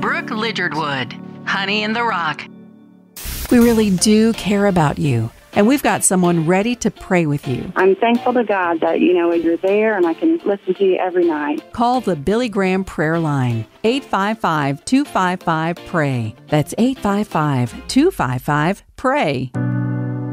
Brooke Lidgardwood, Honey in the Rock. We really do care about you, and we've got someone ready to pray with you. I'm thankful to God that, you're there and I can listen to you every night. Call the Billy Graham Prayer Line, 855-255-PRAY. That's 855-255-PRAY.